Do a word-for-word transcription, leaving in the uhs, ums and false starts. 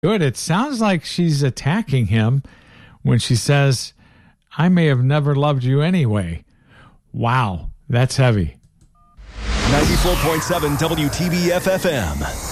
Good. It sounds like she's attacking him when she says, I may have never loved you anyway. Wow, that's heavy. ninety-four point seven W T B F F M.